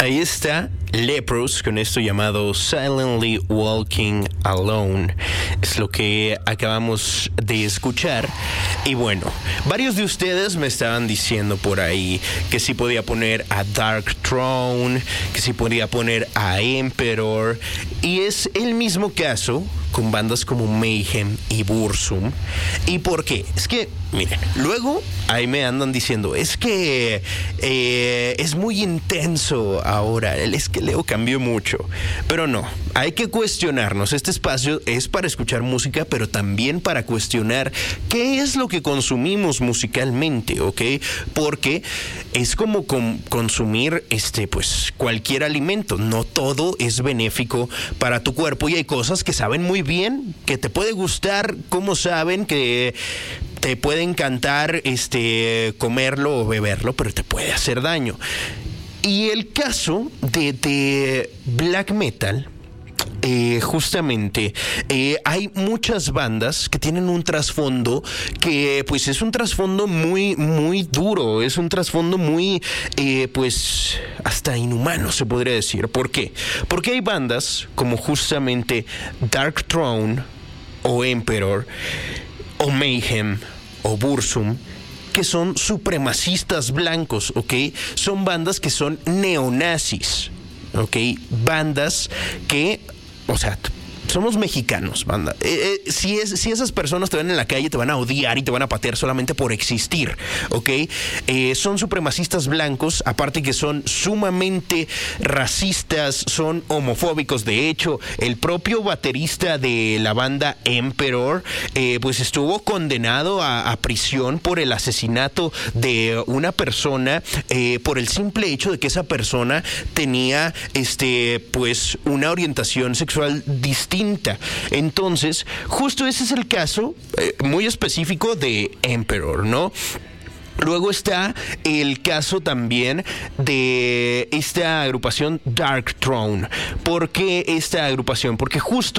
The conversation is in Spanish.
Ahí está Leprous con esto llamado Silently Walking Alone. Es lo que acabamos de escuchar. Y bueno, varios de ustedes me estaban diciendo por ahí que sí podía poner a Dark Throne, que sí podía poner a Emperor. Y es el mismo caso con bandas como Mayhem y Burzum. ¿Y por qué? Es que, miren, luego ahí me andan diciendo, es que es muy intenso ahora, es que Leo cambió mucho. Pero no, hay que cuestionarnos. Este espacio es para escuchar música, pero también para cuestionar qué es lo que consumimos musicalmente, ¿ok? Porque es como consumir pues cualquier alimento. No todo es benéfico para tu cuerpo y hay cosas que saben muy bien, que te puede gustar, como saben, que te puede encantar comerlo o beberlo, pero te puede hacer daño. Y el caso de black metal, justamente hay muchas bandas que tienen un trasfondo que pues es un trasfondo muy muy duro, es un trasfondo muy pues hasta inhumano, se podría decir. ¿Por qué? Porque hay bandas como justamente Dark Throne o Emperor o Mayhem o Burzum, que son supremacistas blancos, ¿ok? Son bandas que son neonazis, ¿ok? Bandas que, o sea, somos mexicanos, banda. Si esas personas te ven en la calle, te van a odiar y te van a patear solamente por existir, ¿ok? Son supremacistas blancos, aparte que son sumamente racistas, son homofóbicos. De hecho, el propio baterista de la banda Emperor, pues estuvo condenado a prisión por el asesinato de una persona, por el simple hecho de que esa persona tenía, pues, una orientación sexual distinta. Entonces, justo ese es el caso muy específico de Emperor, ¿no? Luego está el caso también de esta agrupación Dark Throne. ¿Por qué esta agrupación? Porque justo